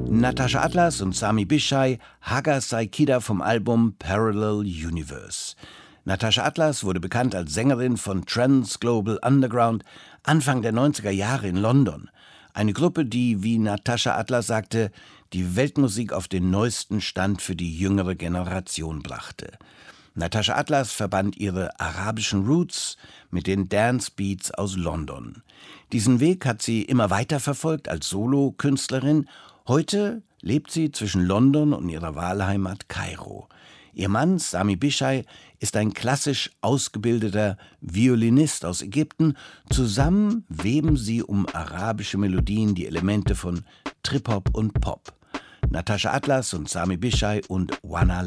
Natascha Atlas und Sami Bichai, Haga Saikida vom Album Parallel Universe. Natascha Atlas wurde bekannt als Sängerin von Trans Global Underground Anfang der 90er Jahre in London. Eine Gruppe, die, wie Natascha Atlas sagte, die Weltmusik auf den neuesten Stand für die jüngere Generation brachte. Natascha Atlas verband ihre arabischen Roots mit den Dance Beats aus London. Diesen Weg hat sie immer weiter verfolgt als Solokünstlerin. Heute lebt sie zwischen London und ihrer Wahlheimat Kairo. Ihr Mann, Sami Bichai, ist ein klassisch ausgebildeter Violinist aus Ägypten. Zusammen weben sie um arabische Melodien die Elemente von Trip-Hop und Pop. Natascha Atlas und Sami Bichai und Wanna